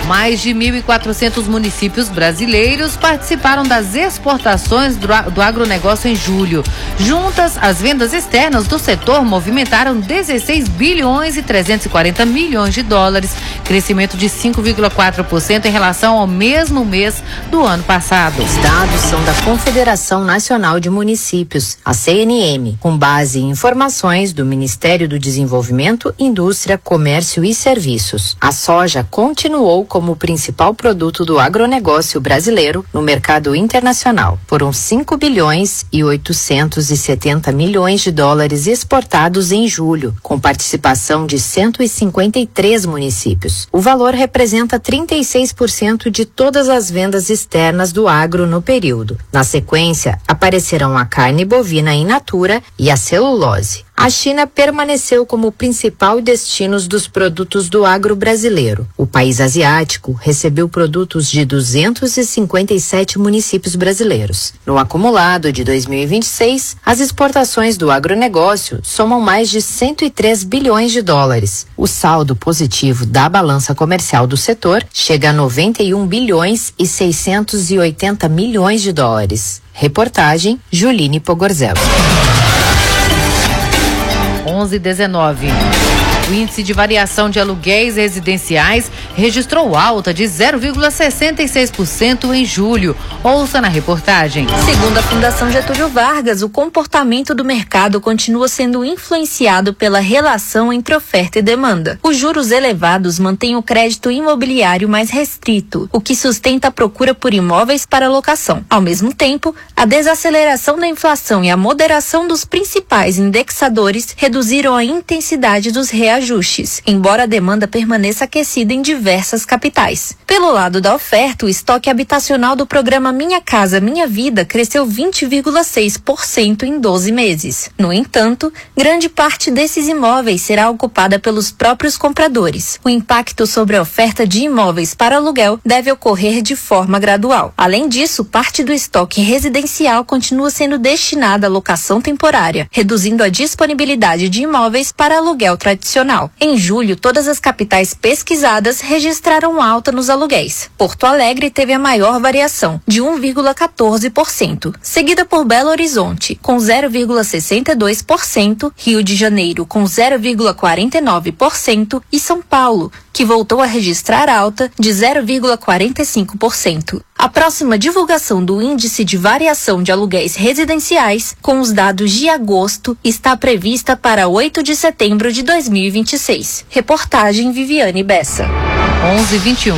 Mais de 1.400 municípios brasileiros participaram das exportações do agronegócio em julho. Juntas, as vendas externas do setor movimentaram 16 bilhões e 340 milhões de dólares, crescimento de 5,4% em relação ao mesmo mês do ano passado. Os dados são da Confederação Nacional de Municípios, a CNM, com base em informações do Ministério do Desenvolvimento, Indústria, Comércio e Serviços. A soja continuou como o principal produto do agronegócio brasileiro no mercado internacional. Foram 5 bilhões e 870 milhões de dólares exportados em julho, com participação de 153 municípios. O valor representa 36% de todas as vendas externas do agro no período. Na sequência, aparecerão a carne bovina in natura e a celulose. A China permaneceu como o principal destino dos produtos do agro brasileiro. O país asiático recebeu produtos de 257 municípios brasileiros. No acumulado de 2026, as exportações do agronegócio somam mais de 103 bilhões de dólares. O saldo positivo da balança comercial do setor chega a 91 bilhões e 680 milhões de dólares. Reportagem Juline Pogorzello. 11:19. O índice de variação de aluguéis residenciais registrou alta de 0,66% em julho. Ouça na reportagem. Segundo a Fundação Getúlio Vargas, o comportamento do mercado continua sendo influenciado pela relação entre oferta e demanda. Os juros elevados mantêm o crédito imobiliário mais restrito, o que sustenta a procura por imóveis para locação. Ao mesmo tempo, a desaceleração da inflação e a moderação dos principais indexadores reduziram a intensidade dos reajustes, embora a demanda permaneça aquecida em diversas capitais. Pelo lado da oferta, o estoque habitacional do programa Minha Casa Minha Vida cresceu 20,6% em 12 meses. No entanto, grande parte desses imóveis será ocupada pelos próprios compradores. O impacto sobre a oferta de imóveis para aluguel deve ocorrer de forma gradual. Além disso, parte do estoque residencial continua sendo destinada à locação temporária, reduzindo a disponibilidade de imóveis para aluguel tradicional. Em julho, todas as capitais pesquisadas registraram alta nos aluguéis. Porto Alegre teve a maior variação, de 1,14%, seguida por Belo Horizonte, com 0,62%, Rio de Janeiro, com 0,49% e São Paulo, que voltou a registrar alta de 0,45%. A próxima divulgação do Índice de Variação de Aluguéis Residenciais, com os dados de agosto, está prevista para 8 de setembro de 2026. Reportagem Viviane Bessa. 11:21.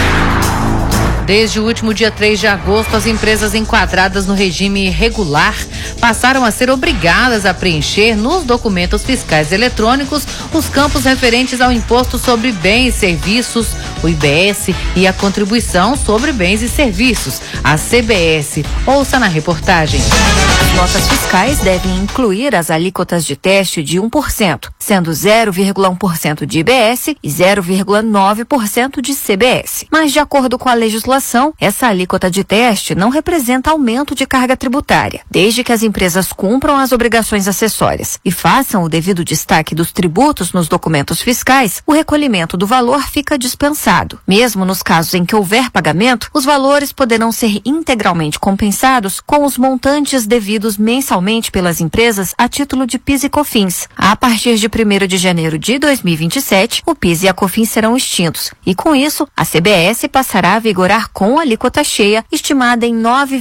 Desde o último dia 3 de agosto, as empresas enquadradas no regime regular passaram a ser obrigadas a preencher nos documentos fiscais eletrônicos os campos referentes ao Imposto sobre Bens e Serviços, o IBS, e a Contribuição sobre Bens e Serviços, a CBS. Ouça na reportagem. As notas fiscais devem incluir as alíquotas de teste de 1%, sendo 0,1% de IBS e 0,9% de CBS. Mas, de acordo com a legislação, essa alíquota de teste não representa aumento de carga tributária, desde que as empresas cumpram as obrigações acessórias e façam o devido destaque dos tributos nos documentos fiscais. O recolhimento do valor fica dispensado. Mesmo nos casos em que houver pagamento, os valores poderão ser integralmente compensados com os montantes devidos mensalmente pelas empresas a título de PIS e COFINS. A partir de 1º de janeiro de 2027, o PIS e a COFINS serão extintos e, com isso, a CBS passará a vigorar com alíquota cheia, estimada em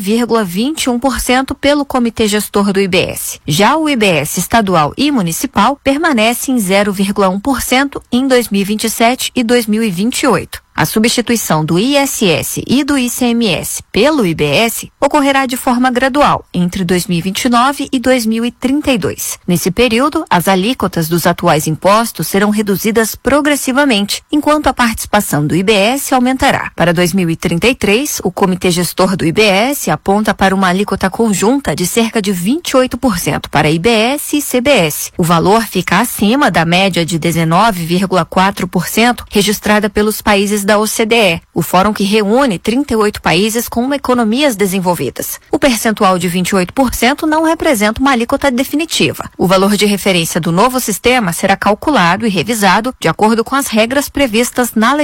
9,21% pelo Comitê Gestor do IBS. Já o IBS estadual e municipal permanece em 0,1% em 2027 e 2028. A substituição do ISS e do ICMS pelo IBS ocorrerá de forma gradual entre 2029 e 2032. Nesse período, as alíquotas dos atuais impostos serão reduzidas progressivamente, enquanto a participação do IBS aumentará. Para 2033, o Comitê Gestor do IBS aponta para uma alíquota conjunta de cerca de 28% para IBS e CBS. O valor fica acima da média de 19,4% registrada pelos países da OCDE, o fórum que reúne 38 países com economias desenvolvidas. O percentual de 28% não representa uma alíquota definitiva. O valor de referência do novo sistema será calculado e revisado de acordo com as regras previstas na